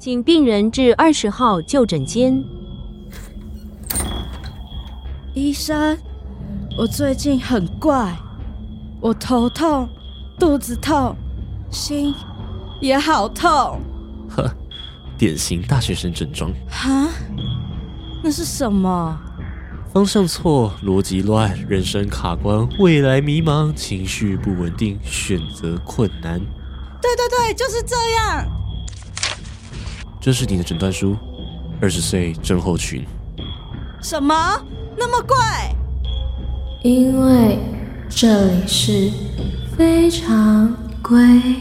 请病人至20号就诊间。 医生，我最近很怪，我头痛、肚子痛，心也好痛。 呵，典型大学生症状。 哈？那是什么？ 方向错，逻辑乱，人生卡关，未来迷茫，情绪不稳定，选择困难。 对，就是这样。 这是你的诊断书，20岁症候群。 什么？那么贵？ 因为这里是非常鬼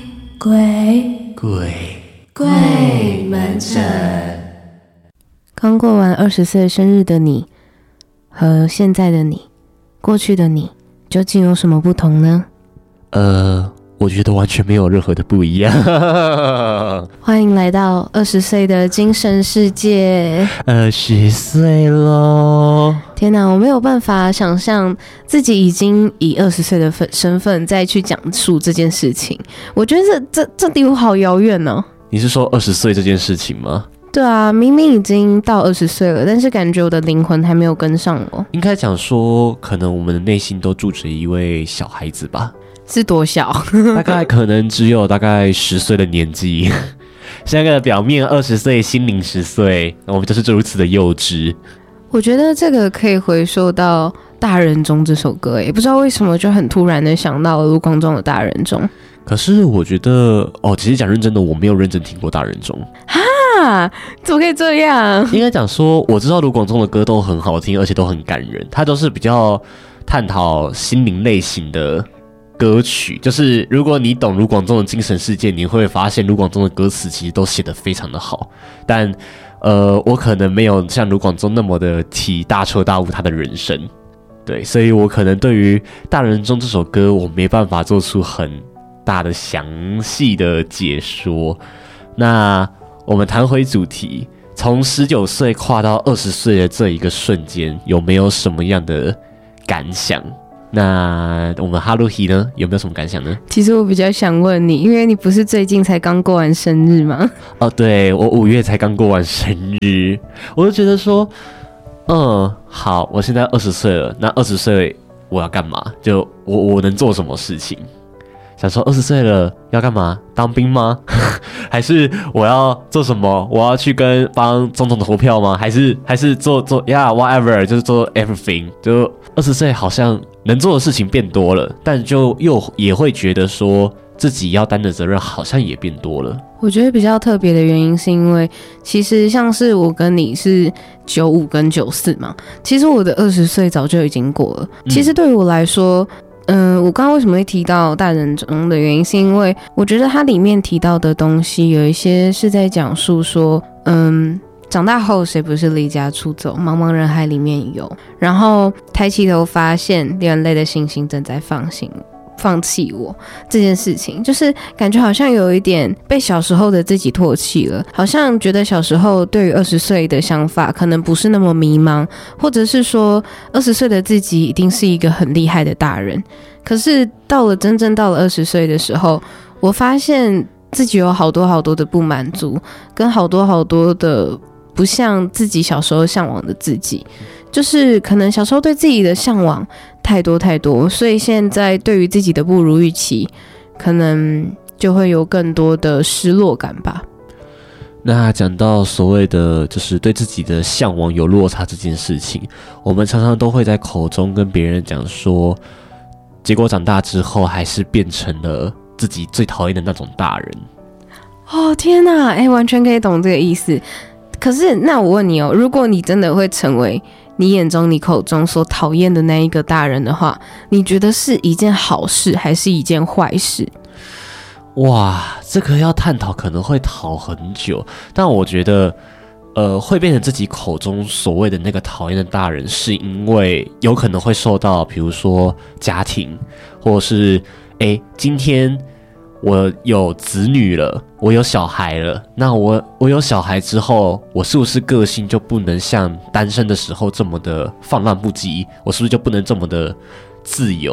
门诊。刚过完20岁生日的你和现在的你，过去的你究竟有什么不同呢？ 我觉得完全没有任何的不一样。 欢迎来到20岁的精神世界。 20岁咯！ 天哪，我没有办法想象自己已经以20岁的身份再去讲述这件事情。我觉得这离我好遥远哦。 你是说20岁这件事情吗？ 对啊，明明已经到20岁了，但是感觉我的灵魂还没有跟上我。 应该讲说，可能我们的内心都住着一位小孩子吧。 是多小？ 大概可能只有大概10岁的年纪。像个表面20岁，心灵10岁，我们就是如此的幼稚。 我觉得这个可以回溯到《大人中》这首歌，不知道为什么就很突然的想到了卢广仲的《大人中》。 可是我觉得，其实讲认真的，我没有认真听过《大人中》。 哈，怎么可以这样？ 应该讲说，我知道卢广仲的歌都很好听，而且都很感人，他都是比较探讨心灵类型的歌曲。就是如果你懂卢广仲的精神世界，你会发现卢广仲的歌词其实都写得非常的好。但我可能没有像卢广仲那么的大彻大悟他的人生，对，所以我可能对于《大人中》这首歌，我没办法做出很大的详细的解说。那我们谈回主题，从19岁跨到20岁的这一个瞬间，有没有什么样的感想？那我们哈鲁希呢，有没有什么感想呢？ 其实我比较想问你，因为你不是最近才刚过完生日吗？ 对，我5月才刚过完生日，我就觉得说，好，我现在20岁了，那20岁我要干嘛？就我能做什么事情？想说20岁了要干嘛？当兵吗？还是我要做什么？我要去帮总统投票吗？还是做whatever， 就是做 everything。就20岁好像能做的事情变多了，但就也会觉得说自己要担的责任好像也变多了。 我觉得比较特别的原因是因为，其实像是我跟你是95跟94嘛，其实我的20岁早就已经过了。其实对于我来说，我刚刚为什么会提到大人中的原因，是因为我觉得它里面提到的东西有一些是在讲述说，长大后谁不是离家出走，茫茫人海里面游，然后抬起头发现流眼泪的星星正在放弃我这件事情，就是感觉好像有一点被小时候的自己唾弃了，好像觉得小时候对于20岁的想法可能不是那么迷茫，或者是说20岁的自己一定是一个很厉害的大人。可是真正到了20岁的时候，我发现自己有好多好多的不满足，跟好多好多的不像自己小时候向往的自己，就是可能小时候对自己的向往太多，所以现在对于自己的不如预期，可能就会有更多的失落感吧。 那讲到所谓的就是对自己的向往有落差这件事情，我们常常都会在口中跟别人讲说，结果长大之后还是变成了自己最讨厌的那种大人。 天哪，完全可以懂这个意思。可是那我问你如果你真的会成为你眼中你口中所讨厌的那一个大人的话，你觉得是一件好事还是一件坏事？ 哇，这个要探讨可能会讨很久，但我觉得会变成自己口中所谓的那个讨厌的大人，是因为有可能会受到比如说家庭，或者是今天我有子女了，我有小孩了，那我有小孩之后，我是不是个性就不能像单身的时候这么的放浪不羁？我是不是就不能这么的自由？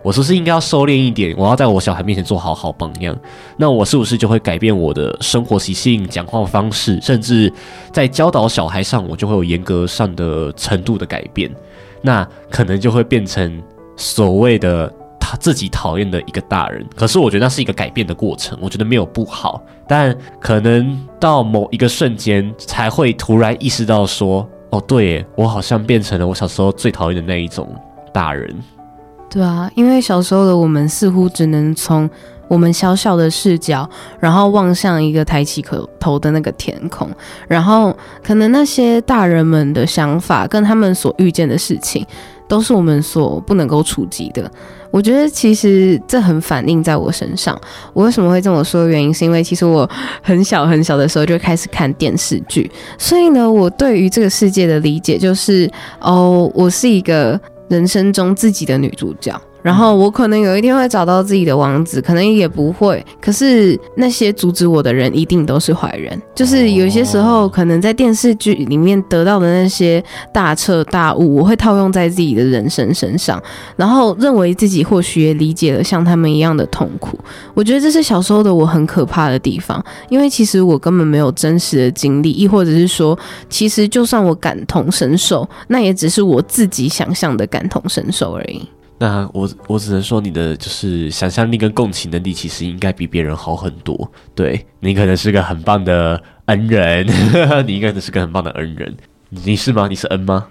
我是不是应该要收敛一点？我要在我小孩面前做好榜样。那我是不是就会改变我的生活习性、讲话方式，甚至在教导小孩上，我就会有严格上的程度的改变？那可能就会变成所谓的他自己讨厌的一个大人。可是我觉得那是一个改变的过程，我觉得没有不好，但可能到某一个瞬间才会突然意识到说，哦，对耶，我好像变成了我小时候最讨厌的那一种大人。 对啊，因为小时候的我们似乎只能从我们小小的视角，然后望向一个抬起头的那个天空，然后可能那些大人们的想法跟他们所遇见的事情，都是我们所不能够触及的。我觉得其实这很反映在我身上。我为什么会这么说的原因，是因为其实我很小很小的时候就开始看电视剧，所以呢，我对于这个世界的理解就是，我是一个人生中自己的女主角，然后我可能有一天会找到自己的王子，可能也不会，可是那些阻止我的人一定都是坏人。就是有些时候可能在电视剧里面得到的那些大彻大悟，我会套用在自己的人生身上，然后认为自己或许也理解了像他们一样的痛苦。我觉得这是小时候的我很可怕的地方，因为其实我根本没有真实的经历，亦或者是说，其实就算我感同身受，那也只是我自己想象的感同身受而已。 那我只能说，你的就是想象力跟共情能力其实应该比别人好很多。对，你可能是个很棒的恩人，你应该是个很棒的恩人。你是吗？你是 N 吗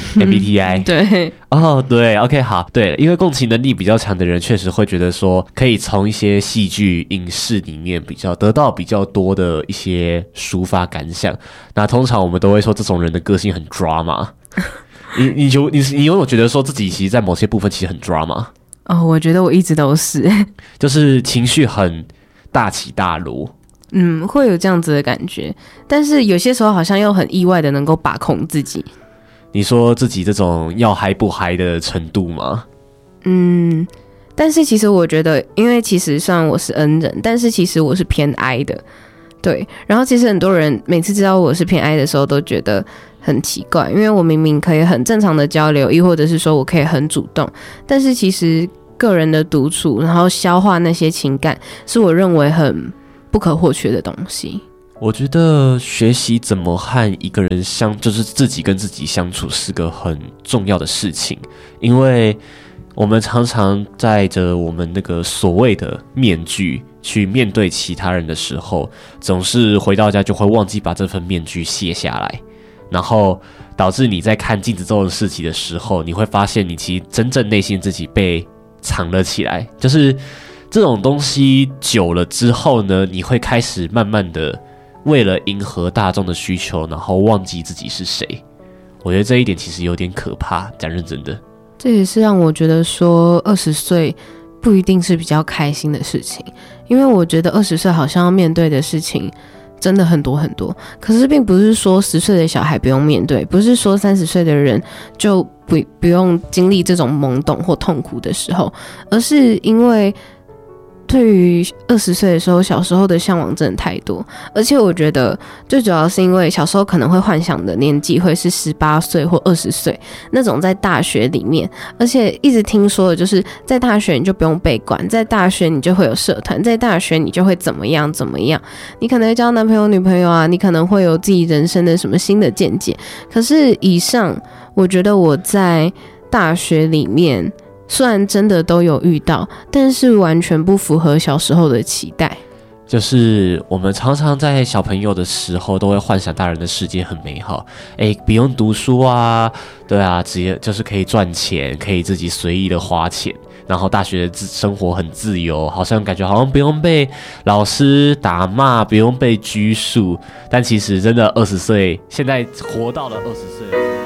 ？MBTI 对对 OK 好，对，因为共情能力比较强的人，确实会觉得说，可以从一些戏剧、影视里面得到比较多的一些抒发感想。那通常我们都会说，这种人的个性很 drama。你有没有觉得说自己其实，在某些部分其实很 drama？ 我觉得我一直都是， 就是情绪很大起大落。 会有这样子的感觉，但是有些时候好像又很意外的能够把控自己。 你说自己这种要嗨不嗨的程度吗？ 但是其实我觉得，因为其实虽然我是 N 人，但是其实我是偏 I 的。对，然后其实很多人每次知道我是偏 I 的时候都觉得很奇怪，因为我明明可以很正常的交流，亦或者是说我可以很主动，但是其实个人的独处，然后消化那些情感，是我认为很不可或缺的东西。 我觉得学习怎么和一个人就是自己跟自己相处是个很重要的事情，因为我们常常戴着我们那个所谓的面具去面对其他人的时候，总是回到家就会忘记把这份面具卸下来，然后导致你在看镜子中的事情的时候，你会发现你其实真正内心自己被藏了起来。就是这种东西久了之后呢，你会开始慢慢的为了迎合大众的需求，然后忘记自己是谁。我觉得这一点其实有点可怕，讲认真的。 这也是让我觉得说20岁不一定是比较开心的事情，因为我觉得20岁好像要面对的事情真的很多很多，可是并不是说10岁的小孩不用面对，不是说30岁的人就不用经历这种懵懂或痛苦的时候，而是因为对于20岁的时候，小时候的向往真的太多，而且我觉得最主要是因为小时候可能会幻想的年纪会是18岁或20岁那种在大学里面，而且一直听说的就是在大学你就不用被管，在大学你就会有社团，在大学你就会怎么样怎么样，你可能会交男朋友女朋友啊，你可能会有自己人生的什么新的见解。可是以上我觉得我在大学里面虽然真的都有遇到，但是完全不符合小时候的期待。 就是我们常常在小朋友的时候都会幻想大人的世界很美好，不用读书啊，对啊，直接就是可以赚钱，可以自己随意的花钱，然后大学的生活很自由，好像感觉好像不用被老师打骂，不用被拘束。但其实真的20岁，现在活到了20岁。